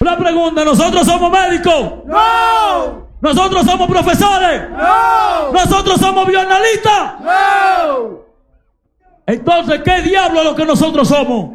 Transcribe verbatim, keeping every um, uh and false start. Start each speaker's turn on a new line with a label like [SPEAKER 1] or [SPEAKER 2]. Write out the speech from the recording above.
[SPEAKER 1] La pregunta, ¿nosotros somos médicos?
[SPEAKER 2] No.
[SPEAKER 1] ¿Nosotros somos profesores?
[SPEAKER 2] No.
[SPEAKER 1] ¿Nosotros somos bioanalistas?
[SPEAKER 2] No.
[SPEAKER 1] Entonces, ¿qué diablo es lo que nosotros somos?